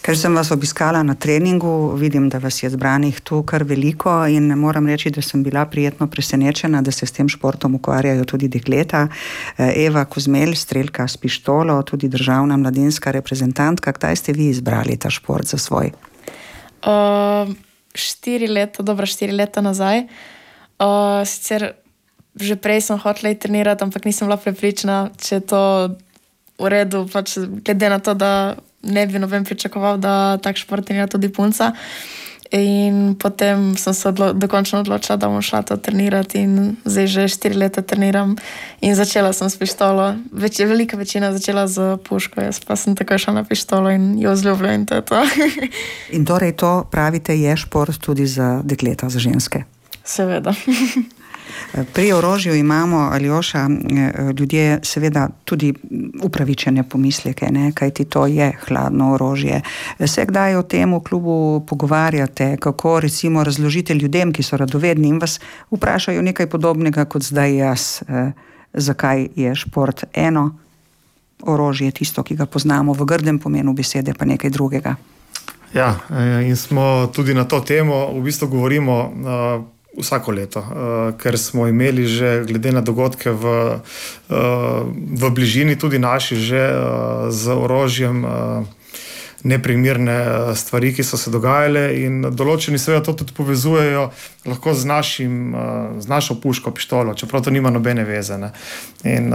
Ker sem vas obiskala na treningu, vidim, da vas je zbranih tu kar veliko in moram reči, da sem bila prijetno presenečena, da se s tem športom ukvarjajo tudi dekleta. Eva Kozmelj, strelka s pištolo, tudi državna mladinska reprezentantka. Kdaj ste vi izbrali ta šport za svoj? 4 leta nazaj. Sicer že prej sem hotela trenirati, ampak nisem bila prepričana, če je to v redu, pač glede na to, da ne bi noben pričakoval, da tak šport trenira tudi punca. In potem sem se dokončno odločila, da bom šla to trenirati in zdaj že 4 leta treniram in začela sem s pištolo. Velika večina začela z puško, jaz pa sem takoj šla na pištolo in jo vzljubila in to je to. In torej to, pravite, je šport tudi za dekleta, za ženske? Seveda. Pri orožju imamo, Aljoša, ljudje seveda tudi upravičene pomisleke, kajti to je hladno orožje. Se kdaj o tem v klubu pogovarjate, kako recimo razložite ljudem, ki so radovedni in vas vprašajo nekaj podobnega kot zdaj jaz, zakaj je šport eno, orožje tisto, ki ga poznamo v grdem pomenu besede, pa nekaj drugega? Ja, in smo tudi na to temo, v bistvu govorimo vsako leto, ker smo imeli že glede na dogodke v bližini tudi naši že z orožjem neprimerne stvari, ki so se dogajale in določeni seveda to tudi povezujejo lahko z našo puško, pištolo, čeprav to nima nobene veze. In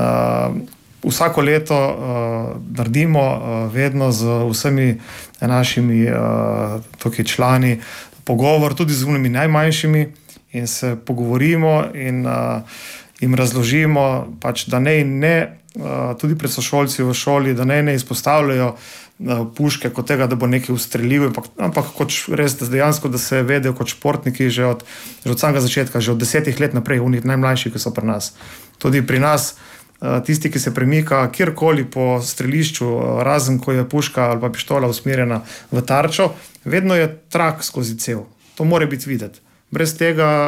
vsako leto naredimo vedno z vsemi našimi tukaj člani pogovor, tudi z unimi najmanjšimi, in se pogovorimo in jim razložimo, pač, da ne tudi pred sošolci v šoli, da ne izpostavljajo puške kot tega, da bo nekaj ustreljivo, ampak kot res dejansko, da se vedejo kot športniki že od samega začetka, že od 10 let naprej, unih najmlajših, ki so pri nas. Tudi pri nas tisti, ki se premika kjerkoli po strelišču, razen ko je puška ali pa pištola usmerjena v tarčo, vedno je trak skozi cev. To mora biti videti. Brez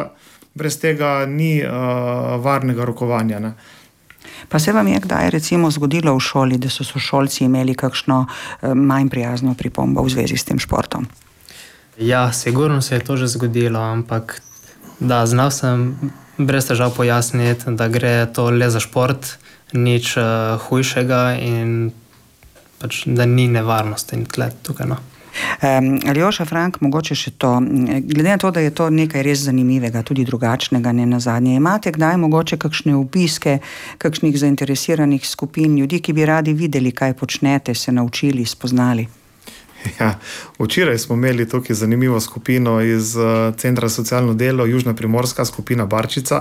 tega ni varnega rokovanja. Ne? Pa se vam je kdaj recimo zgodilo v šoli, da so sošolci imeli kakšno manj prijazno pripombo v zvezi s tem športom? Ja, sigurno se je to že zgodilo, ampak da, znal sem brez težav pojasniti, da gre to le za šport, nič hujšega in pač, da ni nevarnosti in tukaj, no. Aljoša, Frank, mogoče še to, glede na to, da je to nekaj res zanimivega, tudi drugačnega, ne nazadnje, imate kdaj mogoče kakšne obiske, kakšnih zainteresiranih skupin, ljudi, ki bi radi videli, kaj počnete, se naučili, spoznali? Ja, včeraj smo imeli tukaj zanimivo skupino iz Centra za socialno delo, Južna Primorska, skupina Barčica,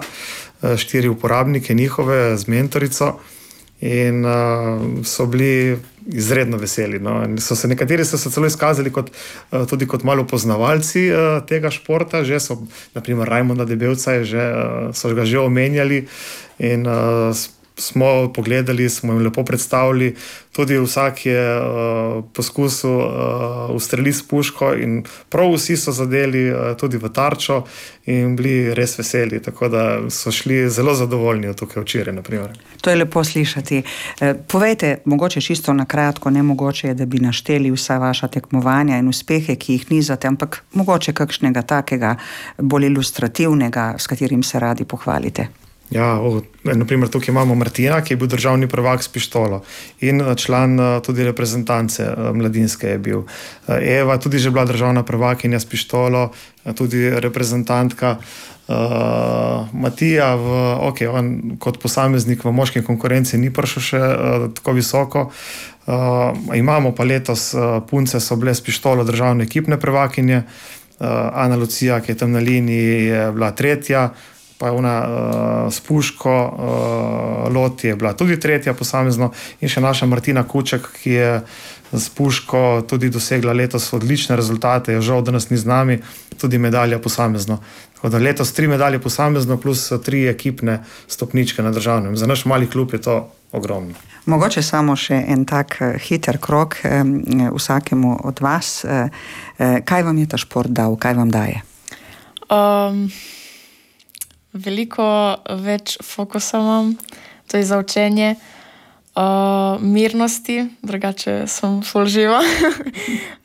4 uporabnike njihove z mentorico in so bili izredno veseli. No. Nekateri so se celo izkazali tudi kot malo poznavalci tega športa, že so, naprimer Rajmonda Debevca so ga že omenjali in smo pogledali, smo jim lepo predstavili, tudi vsak je poskusil ustreliti s puško in prav vsi so zadeli tudi v tarčo in bili res veseli, tako da so šli zelo zadovoljni tukaj včeraj, naprimer. To je lepo slišati. Povejte, mogoče čisto na kratko, nemogoče je, da bi našteli vsa vaša tekmovanja in uspehe, ki jih nizate, ampak mogoče kakšnega takega bolj ilustrativnega, s katerim se radi pohvalite. Ja, naprimer tukaj imamo Martina, ki je bil državni prvak s pištolo in član tudi reprezentance mladinske je bil. Eva tudi že bila državna prvakinja s pištolo, tudi reprezentantka. Matija, on kot posameznik v moški konkurenci ni prišel še tako visoko. Imamo pa letos punce, so bile s pištolo državne ekipne prvakinje. Ana Lucija, ki je tam na liniji, je bila 3., pa je ona s puško Loti je bila tudi 3. posamezno in še naša Martina Kuček, ki je s puško tudi dosegla letos odlične rezultate, je žal, da nas ni z nami, tudi medalja posamezno. Tako da letos 3 medalje posamezno plus 3 ekipne stopničke na državnem. Za naš mali klub je to ogromno. Mogoče samo še en tak hiter krog vsakemu od vas. Kaj vam je ta šport dal, kaj vam daje? Veliko več fokusa imam, to je za učenje, mirnosti, drugače sem ful živa.